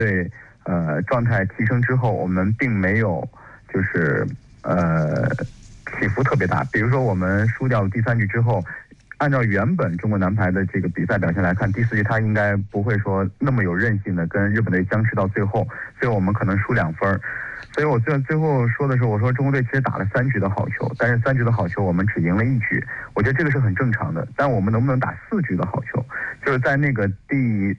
对状态提升之后，我们并没有就是起伏特别大。比如说我们输掉第3局之后，按照原本中国男排的这个比赛表现来看，第4局他应该不会说那么有韧性的跟日本队僵持到最后，所以我们可能输2分。所以我最后说的时候，我说中国队其实打了3局的好球，但是3局的好球我们只赢了1局，我觉得这个是很正常的。但我们能不能打4局的好球，就是在那个第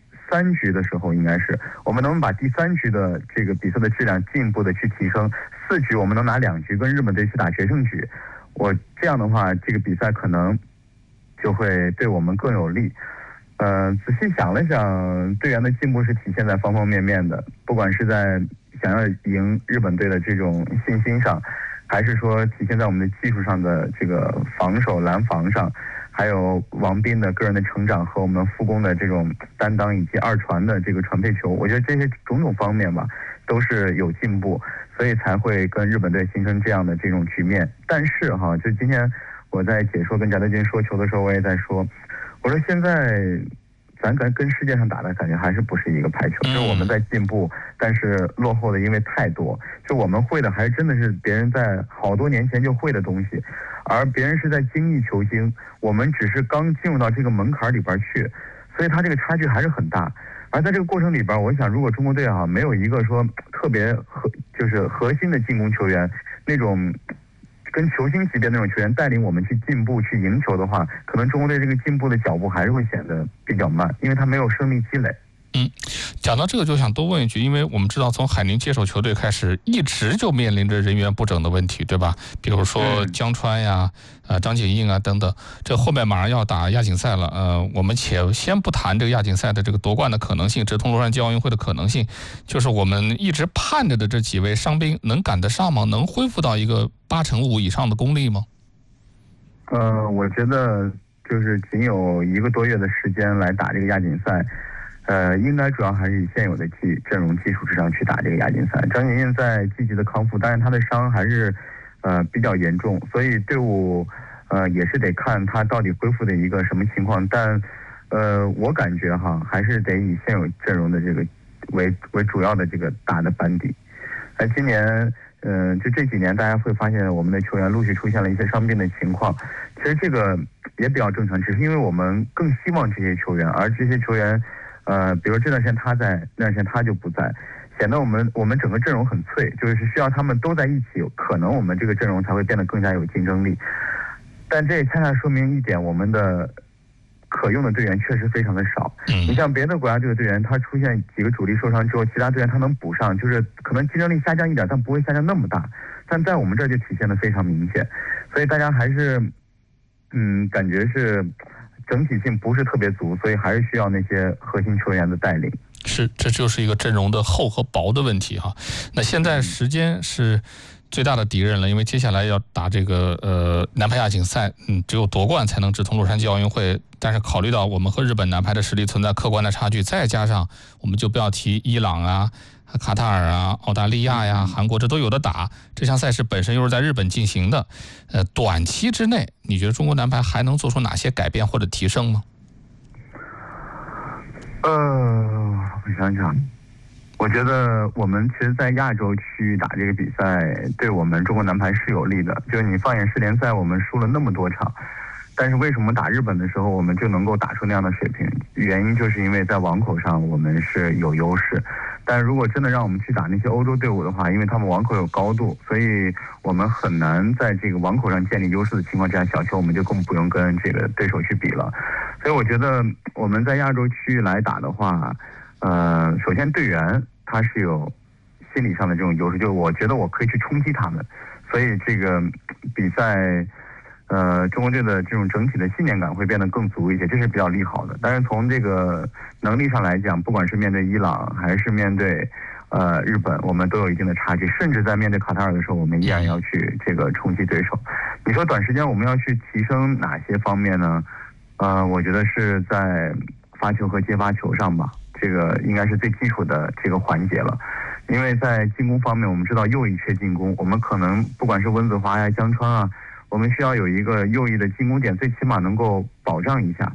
3局的时候，应该是我们能不能把第3局的这个比赛的质量进一步的去提升，4局我们能拿2局跟日本队去打决胜局，我这样的话这个比赛可能就会对我们更有利。仔细想了想，队员的进步是体现在方方面面的，不管是在想要赢日本队的这种信心上，还是说体现在我们的技术上的这个防守拦防上，还有王斌的个人的成长和我们副攻的这种担当，以及2传的这个传配球，我觉得这些种种方面吧都是有进步，所以才会跟日本队形成这样的这种局面。但是就今天我在解说跟翟德军说球的时候，我也在说，我说现在咱跟世界上打的感觉还是不是一个排球，就是我们在进步，但是落后的因为太多，就我们会的还真的是别人在好多年前就会的东西，而别人是在精益求精，我们只是刚进入到这个门槛里边去，所以它这个差距还是很大。而在这个过程里边，我想如果中国队没有一个说特别就是核心的进攻球员，那种跟球星级别那种球员带领我们去进步去赢球的话，可能中国队这个进步的脚步还是会显得比较慢，因为他没有胜利积累。 讲到这个就想多问一句，因为我们知道从海宁接手球队开始，一直就面临着人员不整的问题，对吧？比如说江川呀、张景硬啊等等，这后面马上要打亚锦赛了。我们先不谈这个亚锦赛的这个夺冠的可能性，直通洛杉矶奥运会的可能性，就是我们一直盼着的这几位伤兵能赶得上吗？能恢复到一个85%以上的功力吗？ 我觉得就是仅有1个多月的时间来打这个亚锦赛。应该主要还是以现有的阵容基础之上去打这个亚锦赛。张景硬在积极的康复，但是他的伤还是比较严重，所以队伍也是得看他到底恢复的一个什么情况。但我感觉还是得以现有阵容的这个为主要的这个打的班底。今年就这几年大家会发现我们的球员陆续出现了一些伤病的情况，其实这个也比较正常，只是因为我们更希望这些球员，而这些球员比如这段时间他在，那段时间他就不在，显得我们整个阵容很脆，就是需要他们都在一起，可能我们这个阵容才会变得更加有竞争力。但这也恰恰说明一点，我们的可用的队员确实非常的少。你像别的国家队的队员，他出现几个主力受伤之后，其他队员他能补上，就是可能竞争力下降一点，但不会下降那么大。但在我们这儿就体现得非常明显，所以大家还是感觉是整体性不是特别足，所以还是需要那些核心球员的带领。 是，这就是一个阵容的厚和薄的问题哈。那现在时间是最大的敌人了，因为接下来要打这个男排亚锦赛，只有夺冠才能直通洛杉矶奥运会。但是考虑到我们和日本男排的实力存在客观的差距，再加上我们就不要提伊朗啊、卡塔尔啊、澳大利亚呀、韩国，这都有的打。这项赛事本身又是在日本进行的，短期之内，你觉得中国男排还能做出哪些改变或者提升吗？ 我想想，我觉得我们其实在亚洲区域打这个比赛，对我们中国男排是有利的。就是你放眼世联赛，我们输了那么多场，但是为什么打日本的时候我们就能够打出那样的水平？原因就是因为在网口上我们是有优势。但如果真的让我们去打那些欧洲队伍的话，因为他们网口有高度，所以我们很难在这个网口上建立优势的情况之下，小球我们就更不用跟这个对手去比了。所以我觉得我们在亚洲区域来打的话，首先队员他是有心理上的这种优势，就是我觉得我可以去冲击他们，所以这个比赛中国队的这种整体的信念感会变得更足一些，这是比较利好的。但是从这个能力上来讲，不管是面对伊朗还是面对日本，我们都有一定的差距，甚至在面对卡塔尔的时候，我们依然要去这个冲击对手。你说短时间我们要去提升哪些方面呢？我觉得是在发球和接发球上吧，这个应该是最基础的这个环节了。因为在进攻方面，我们知道右翼缺进攻，我们可能不管是温子华呀、江川啊，我们需要有一个右翼的进攻点，最起码能够保障一下。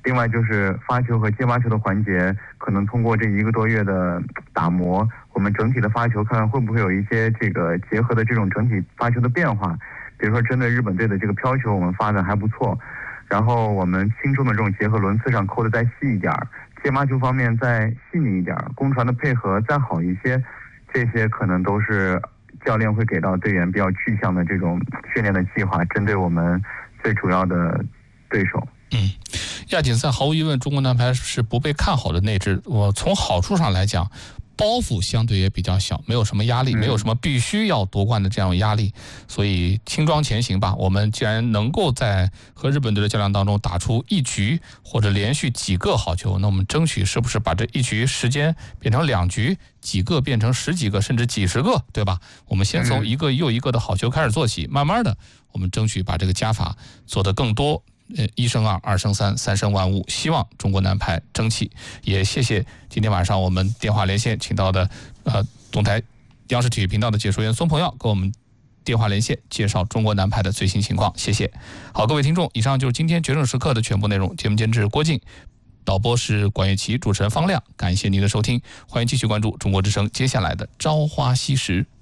另外就是发球和接发球的环节，可能通过这1个多月的打磨，我们整体的发球看看会不会有一些这个结合的这种整体发球的变化。比如说针对日本队的这个飘球，我们发的还不错，然后我们轻重的这种结合轮次上扣的再细一点，接发球方面再细腻一点，攻传的配合再好一些，这些可能都是教练会给到队员比较具象的这种训练的计划，针对我们最主要的对手。 亚锦赛毫无疑问，中国男排是不被看好的那支。我从好处上来讲，包袱相对也比较小，没有什么压力，没有什么必须要夺冠的这样压力，所以轻装前行吧。我们既然能够在和日本队的较量当中打出一局或者连续几个好球，那我们争取是不是把这一局时间变成2局，几个变成10几个，甚至几十个，对吧？我们先从一个又一个的好球开始做起，慢慢的我们争取把这个加法做得更多。1胜2，2胜3， 3胜万物，希望中国男排争气。也谢谢今天晚上我们电话连线请到的东台央视体育频道的解说员孙鹏耀，跟我们电话连线介绍中国男排的最新情况。谢谢。好，各位听众，以上就是今天决胜时刻的全部内容。节目监制郭靖，导播是管乐琪，主持人方亮。感谢您的收听，欢迎继续关注中国之声接下来的朝花夕拾。